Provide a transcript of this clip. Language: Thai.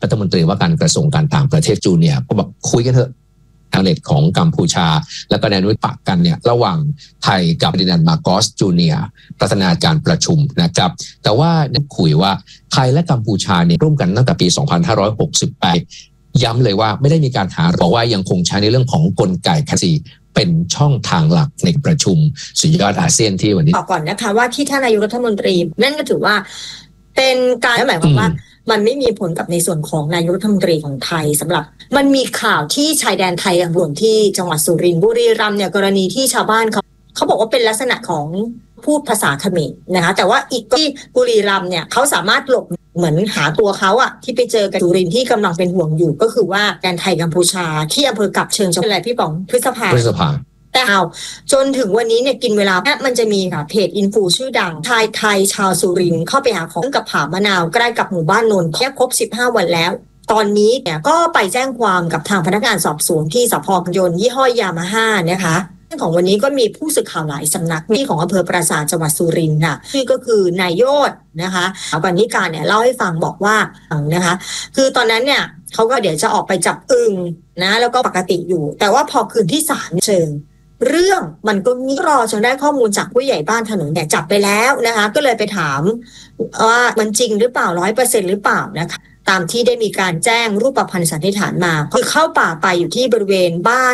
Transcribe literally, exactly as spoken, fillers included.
รัฐมนตรีว่าการกระทรวงการต่างประเทศจูเนียร์ก็บอกคุยกันเถอะทางเน็ตของกัมพูชาและก็แนวโน้มปะกันเนี่ยระหว่างไทยกับเฟอร์ดินานด์มาโกสจูเนียร์ประธานการประชุมนะครับแต่ว่าคุยว่าไทยและกัมพูชาเนี่ยร่วมกันตั้งแต่ปีสองพันห้าร้อยหกสิบแปดย้ำเลยว่าไม่ได้มีการหาบอกว่ายังคงใช้ในเรื่องของกลไกแคสซีเป็นช่องทางหลักในประชุมสุดยอดอาเซียนที่วันนี้บอกก่อนนะคะว่าที่ท่านนายกรัฐมนตรีนั่นก็ถือว่าเป็นการหมายความว่ามันไม่มีผลกับในส่วนของนายกรัฐมนตรีของไทยสำหรับมันมีข่าวที่ชายแดนไทยอย่างหลวงที่จังหวัดสุรินทร์บุรีรัมย์เนี่ยกรณีที่ชาวบ้านเขาเขาบอกว่าเป็นลักษณะของพูดภาษาเขมรนะคะแต่ว่าอีกที่บุรีรัมย์เนี่ยเขาสามารถหลบเหมือนหาตัวเขาอะที่ไปเจอกับสุรินทร์ที่กำลังเป็นห่วงอยู่ก็คือว่าแดนไทยกัมพูชาที่อำเภอกับเชิงจังหวัดอะไรพี่ป๋องพฤษภาพฤษภาแต่เอาจนถึงวันนี้เนี่ยกินเวลาแค่มันจะมีค่ะเพจอินฟูชื่อดังชายไทยชาวสุรินทร์เข้าไปหาของกับผามะนาวใกล้กับหมู่บ้านนนท์แค่ครบสิบห้าวันแล้วตอนนี้เนี่ยก็ไปแจ้งความกับทางพนักงานสอบสวนที่สภ.ยนต์ยี่ห้อยามาฮ่านะคะของวันนี้ก็มีผู้สื่อข่าวหลายสำนักที่ของอำเภอปราสาทจังหวัดสุรินทร์ค่ะชื่อก็คือนายโยศนะคะวันนี้การเนี่ยเล่าให้ฟังบอกว่านะคะคือตอนนั้นเนี่ยเขาก็เดี๋ยวจะออกไปจับอึ่งนะแล้วก็ปกติอยู่แต่ว่าพอคืนที่สามเชิงเรื่องมันก็มีรอจนได้ข้อมูลจากผู้ใหญ่บ้านถนนเนี่ยจับไปแล้วนะคะก็เลยไปถามว่ามันจริงหรือเปล่า ร้อยเปอร์เซ็นต์ หรือเปล่านะคะตามที่ได้มีการแจ้งรูปพรรณสันนิษฐานมาคือเข้าป่าไปอยู่ที่บริเวณบ้าน